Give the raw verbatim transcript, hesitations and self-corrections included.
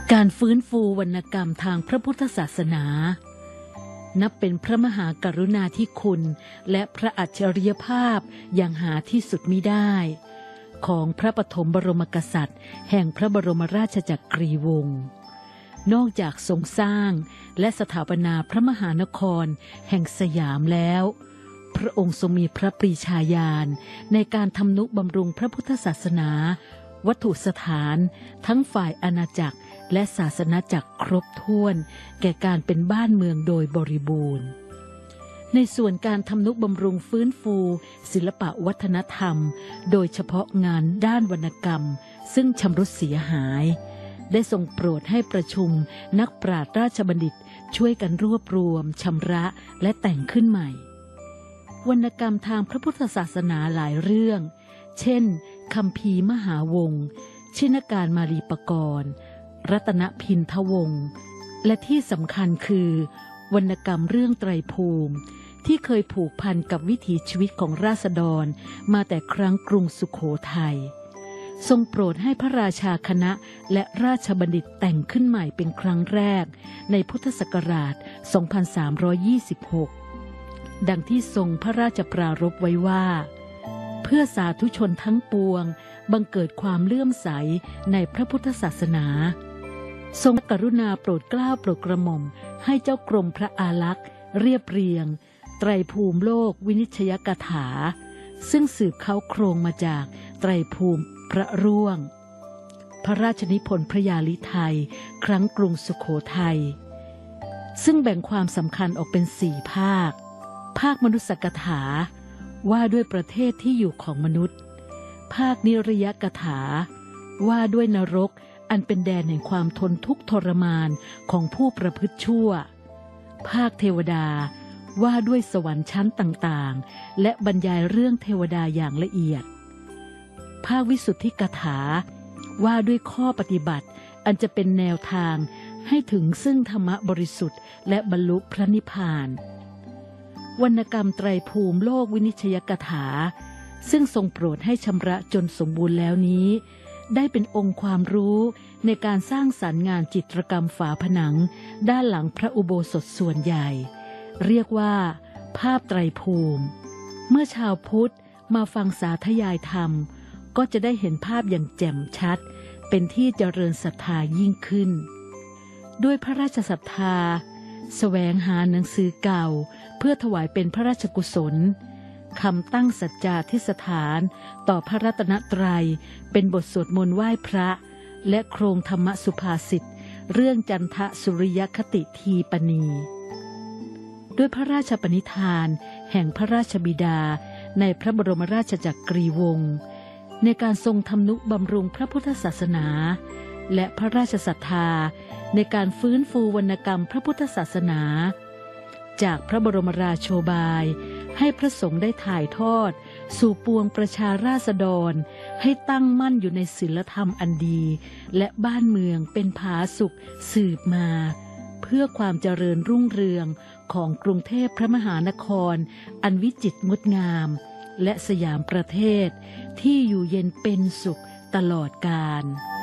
การฟื้นฟูวรรณกรรมทางพระพุทธศาสนานับเป็นพระมหากรุณาธิคุณและพระอัจฉริยภาพอย่างหาที่สุดมิได้ของพระปฐมบรมกษัตริย์แห่งพระบรมราชจักรีวงศ์นอกจากทรงสร้างและสถาปนาพระมหานครแห่งสยามแล้วพระองค์ทรงมีพระปรีชาญาณในการทำนุบำรุงพระพุทธศาสนาวัตถุสถานทั้งฝ่ายอาณาจักรและศาสนาจักรครบถ้วนแก่การเป็นบ้านเมืองโดยบริบูรณ์ในส่วนการทำนุบำรุงฟื้นฟูศิลปวัฒนธรรมโดยเฉพาะงานด้านวรรณกรรมซึ่งชำรุดเสียหายได้ทรงโปรดให้ประชุมนักปราชญ์ราชบัณฑิตช่วยกันรวบรวมชำระและแต่งขึ้นใหม่วรรณกรรมทางพระพุทธศาสนาหลายเรื่องเช่นคัมภีร์มหาวงศ์ชินการมาลีปกรณ์รัตนพินทวงศ์และที่สำคัญคือวรรณกรรมเรื่องไตรภูมิที่เคยผูกพันกับวิถีชีวิตของราษฎรมาแต่ครั้งกรุงสุโขทัยทรงโปรดให้พระราชาคณะและราชบัณฑิตแต่งขึ้นใหม่เป็นครั้งแรกในพุทธศักราช สองพันสามร้อยยี่สิบหก ดังที่ทรงพระราชปรารภไว้ว่าเพื่อสาธุชนทั้งปวงบังเกิดความเลื่อมใสในพระพุทธศาสนาทรงกรุณาโปรดเกล้าโปรดกระหม่อมให้เจ้ากรมพระอารักษ์เรียบเรียงไตรภูมิโลกวินิจฉัยกถาซึ่งสืบเค้าโครงมาจากไตรภูมิพระร่วงพระราชนิพนธ์พระยาลิไทยครั้งกรุงสุโขทัยซึ่งแบ่งความสำคัญออกเป็นสี่ภาคภาคมนุษยกถาว่าด้วยประเทศที่อยู่ของมนุษย์ภาคนิรยกถาว่าด้วยนรกอันเป็นแดนแห่งความทนทุกข์ทรมานของผู้ประพฤติชั่วภาคเทวดาว่าด้วยสวรรค์ชั้นต่างๆและบรรยายเรื่องเทวดาอย่างละเอียดภาควิสุทธิกถาว่าด้วยข้อปฏิบัติอันจะเป็นแนวทางให้ถึงซึ่งธรรมบริสุทธิ์และบรรลุพระนิพพานวรรณกรรมไตรภูมิโลกวินิจฉัยกถาซึ่งทรงโปรดให้ชำระจนสมบูรณ์แล้วนี้ได้เป็นองค์ความรู้ในการสร้างสรรค์งานจิตรกรรมฝาผนังด้านหลังพระอุโบสถส่วนใหญ่เรียกว่าภาพไตรภูมิเมื่อชาวพุทธมาฟังสาธยายธรรมก็จะได้เห็นภาพอย่างแจ่มชัดเป็นที่เจริญศรัทธายิ่งขึ้นด้วยพระราชศรัทธาแสวงหาหนังสือเก่าเพื่อถวายเป็นพระราชกุศลคำตั้งสัจจาธิสถานต่อพระรัตนตรัยเป็นบทสวดมนต์ไหว้พระและโครงธรรมสุภาษิตเรื่องจันทสุริยคติทีปณีด้วยพระราชปณิธานแห่งพระราชบิดาในพระบรมราชจักรีวงศ์ในการทรงทำนุบำรุงพระพุทธศาสนาและพระราชศรัทธาในการฟื้นฟูวรรณกรรมพระพุทธศาสนาจากพระบรมราโชบายให้พระสงฆ์ได้ถ่ายทอดสู่ปวงประชาราษฎรให้ตั้งมั่นอยู่ในศีลธรรมอันดีและบ้านเมืองเป็นผาสุกสืบมาเพื่อความเจริญรุ่งเรืองของกรุงเทพพระมหานครอันวิจิตรงดงามและสยามประเทศที่อยู่เย็นเป็นสุขตลอดกาล